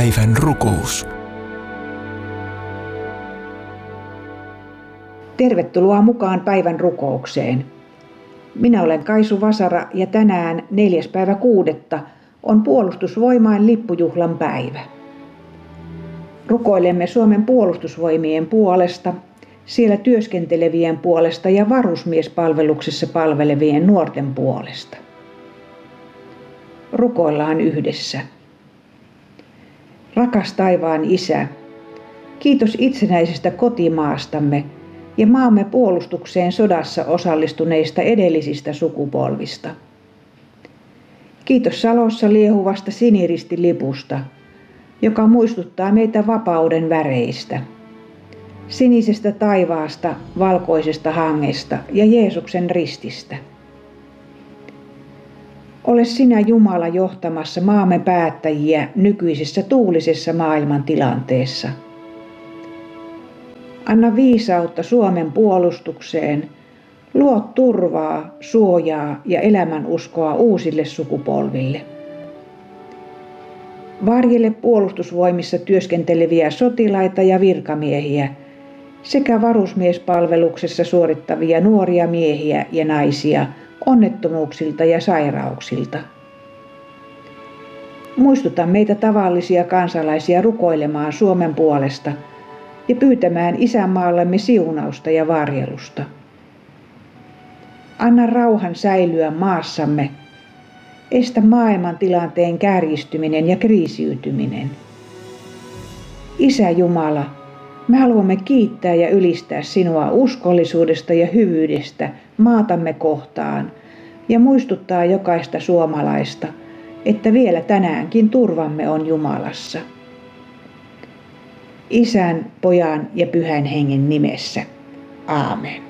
Päivän rukous. Tervetuloa mukaan päivän rukoukseen. Minä olen Kaisu Vasara ja tänään 4.6. on Puolustusvoimain lippujuhlan päivä. Rukoilemme Suomen puolustusvoimien puolesta, siellä työskentelevien puolesta ja varusmiespalveluksessa palvelevien nuorten puolesta. Rukoillaan yhdessä. Rakas taivaan Isä, kiitos itsenäisestä kotimaastamme ja maamme puolustukseen sodassa osallistuneista edellisistä sukupolvista. Kiitos Salossa liehuvasta siniristilipusta, joka muistuttaa meitä vapauden väreistä. Sinisestä taivaasta, valkoisesta hangesta ja Jeesuksen rististä. Ole sinä Jumala johtamassa maamme päättäjiä nykyisessä tuulisessa maailmantilanteessa. Anna viisautta Suomen puolustukseen, luo turvaa, suojaa ja elämänuskoa uusille sukupolville. Varjele puolustusvoimissa työskenteleviä sotilaita ja virkamiehiä sekä varusmiespalveluksessa suorittavia nuoria miehiä ja naisia onnettomuuksilta ja sairauksilta. Muistuta meitä tavallisia kansalaisia rukoilemaan Suomen puolesta ja pyytämään isänmaallemme siunausta ja varjelusta. Anna rauhan säilyä maassamme. Estä maailman tilanteen kärjistyminen ja kriisiytyminen. Isä Jumala, me haluamme kiittää ja ylistää sinua uskollisuudesta ja hyvyydestä maatamme kohtaan ja muistuttaa jokaista suomalaista, että vielä tänäänkin turvamme on Jumalassa. Isän, Pojan ja Pyhän Hengen nimessä. Aamen.